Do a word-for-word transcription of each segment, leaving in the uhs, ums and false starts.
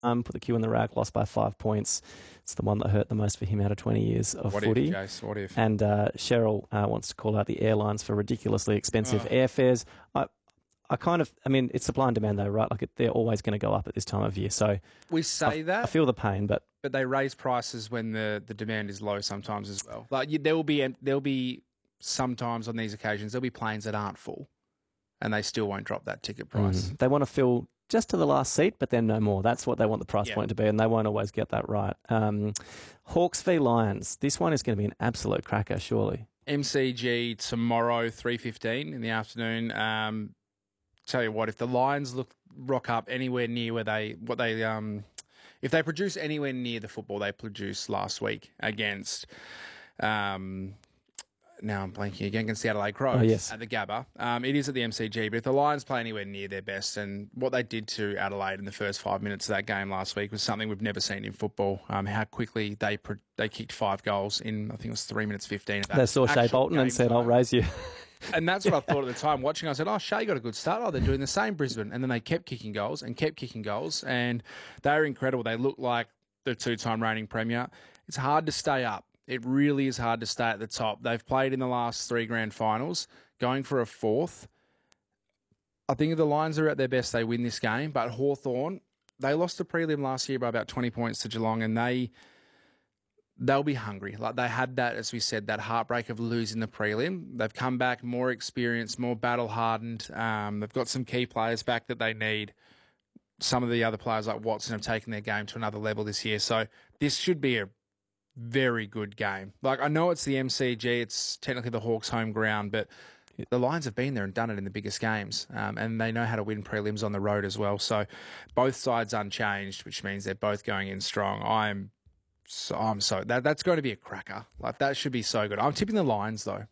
Um, put the Q in the rack, lost by five points. It's the one that hurt the most for him out of twenty years of what footy. If, Jace? What if? And uh, Cheryl uh, wants to call out the airlines for ridiculously expensive oh. airfares. I, I kind of, I mean, it's supply and demand though, right? Like it, they're always going to go up at this time of year. So we say I, that I feel the pain, but but they raise prices when the, the demand is low sometimes as well. Like you, there will be there will be sometimes on these occasions there'll be planes that aren't full, and they still won't drop that ticket price. Mm, they want to fill just to the last seat, but then no more. That's what they want the price yeah. point to be, and they won't always get that right. Um, Hawks v Lions. This one is going to be an absolute cracker, surely. M C G tomorrow, three fifteen in the afternoon. Um, tell you what, if the Lions look rock up anywhere near where they what they um, if they produce anywhere near the football they produced last week against. Um, Now I'm blanking again against the Adelaide Crows oh, yes. at the Gabba. Um, it is at the M C G, but if the Lions play anywhere near their best, and what they did to Adelaide in the first five minutes of that game last week was something we've never seen in football. Um, how quickly they pro- they kicked five goals in, I think it was three minutes fifteen. They saw Shea Bolton and said, time. "I'll raise you." And that's what I thought at the time watching. I said, "Oh, Shea got a good start. Oh, they're doing the same, Brisbane." And then they kept kicking goals and kept kicking goals, and they were incredible. They looked like the two-time reigning premier. It's hard to stay up. It really is hard to stay at the top. They've played in the last three grand finals, going for a fourth. I think if the Lions are at their best, they win this game. But Hawthorn, they lost the prelim last year by about twenty points to Geelong, and they, they'll be hungry. Like they had that, as we said, that heartbreak of losing the prelim. They've come back more experienced, more battle-hardened. Um, they've got some key players back that they need. Some of the other players like Watson have taken their game to another level this year. So this should be a very good game. Like I know it's the M C G, it's technically the Hawks' home ground, but the Lions have been there and done it in the biggest games, um, and they know how to win prelims on the road as well. So both sides unchanged, which means they're both going in strong. I'm so I'm so that that's going to be a cracker. Like that should be so good. I'm tipping the Lions though.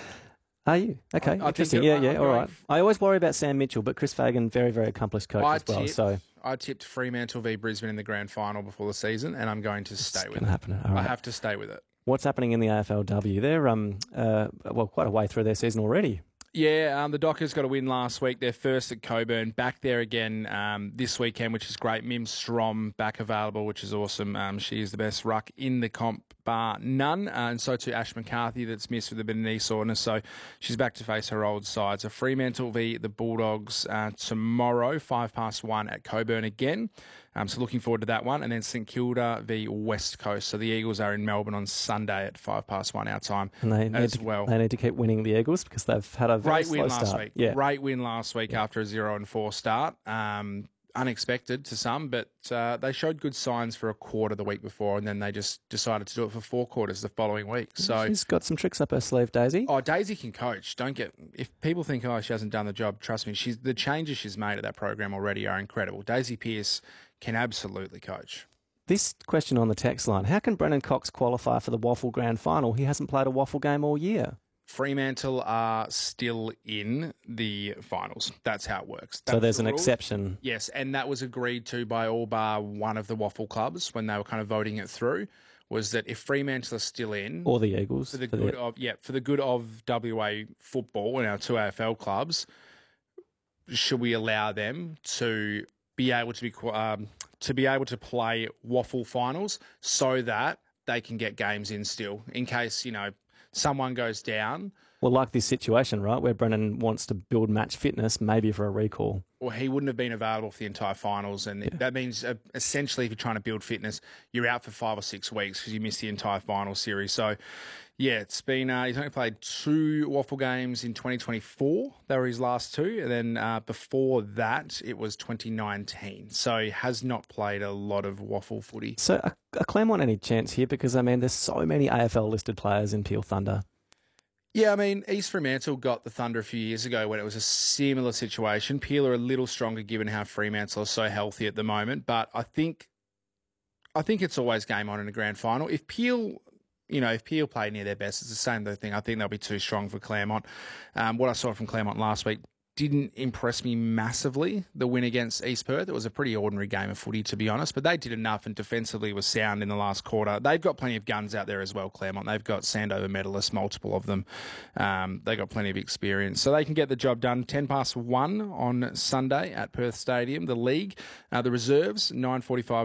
Are you? Okay, I, I interesting. It, yeah, I, yeah, I'm all right. f- I always worry about Sam Mitchell, but Chris Fagan, very, very accomplished coach I as well. tipped, So I tipped Fremantle v Brisbane in the grand final before the season, and I'm going to stay it's with gonna it. happen. All right. I have to stay with it. What's happening in the A F L W? They're um uh well quite a way through their season already. Yeah, um, the Dockers got a win last week. They're first at Coburn, back there again um, this weekend, which is great. Mim Strom back available, which is awesome. Um, she is the best ruck in the comp, bar none. Uh, and so too Ash McCarthy, that's missed with a bit of knee soreness. So she's back to face her old side. So Fremantle v the Bulldogs uh, tomorrow, five past one at Coburn again. Um, so looking forward to that one. And then St Kilda v West Coast. So the Eagles are in Melbourne on Sunday at five past one our time And they as need to, well. They need to keep winning the Eagles because they've had a very Great slow win last start. week. Yeah. Great win last week yeah. after a zero and four start. Um, unexpected to some, but uh, they showed good signs for a quarter the week before, and then they just decided to do it for four quarters the following week. So she's got some tricks up her sleeve, Daisy. Oh, Daisy can coach. Don't get if people think oh she hasn't done the job. Trust me, she's the changes she's made at that program already are incredible. Daisy Pearce can absolutely coach. This question on the text line: how can Brennan Cox qualify for the Waffle Grand Final? He hasn't played a Waffle game all year. Fremantle are still in the finals. That's how it works. That's so there's the an rule. exception. Yes, and that was agreed to by all bar one of the Waffle clubs when they were kind of voting it through, was that if Fremantle are still in... Or the Eagles. For the for good the... of yeah, for the good of W A football and our two A F L clubs, should we allow them to be able to be um, to be able to play Waffle finals so that they can get games in still, in case, you know, someone goes down. Well, like this situation, right, where Brennan wants to build match fitness, maybe for a recall. Or he wouldn't have been available for the entire finals. And yeah. that means uh, essentially if you're trying to build fitness, you're out for five or six weeks because you missed the entire final series. So, yeah, it's been, uh, he's only played two Waffle games in twenty twenty-four. They were his last two. And then uh, before that, it was twenty nineteen. So he has not played a lot of Waffle footy. So a, a Claremont any chance here? Because, I mean, there's so many A F L listed players in Peel Thunder. Yeah, I mean, East Fremantle got the Thunder a few years ago when it was a similar situation. Peel are a little stronger given how Fremantle are so healthy at the moment. But I think I think it's always game on in a grand final. If Peel, you know, if Peel play near their best, it's the same thing. I think they'll be too strong for Claremont. Um, what I saw from Claremont last week didn't impress me massively, the win against East Perth. It was a pretty ordinary game of footy, to be honest, but they did enough and defensively was sound in the last quarter. They've got plenty of guns out there as well, Claremont. They've got Sandover medalists, multiple of them. Um, they've got plenty of experience. So they can get the job done. ten past one on Sunday at Perth Stadium. The league, uh, the reserves, nine forty-five